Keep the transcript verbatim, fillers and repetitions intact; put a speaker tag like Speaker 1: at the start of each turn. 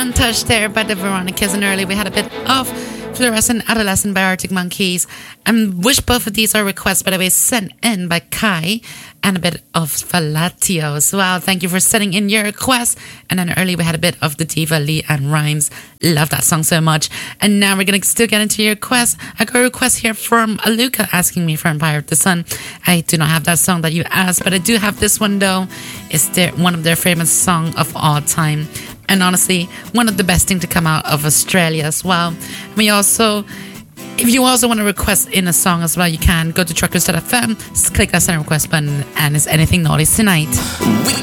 Speaker 1: Untouched there by the Veronicas, and early we had a bit of Fluorescent Adolescent by Arctic Monkeys. And wish both of these are requests, by the way, sent in by Kai, and a bit of Fallatio as well. Thank you for sending in your requests. And then early we had a bit of the diva Lee Ann Rimes. Love that song so much. And now we're going to still get into your requests. I got a request here from Aluka asking me for Empire of the Sun. I do not have that song that you asked, but I do have this one though. It's their, one of their famous songs of all time. And honestly, one of the best things to come out of Australia as well. We also, if you also want to request in a song as well, you can go to truckers dot f m, click that send request button, and it's Anything Naughty Tonight. We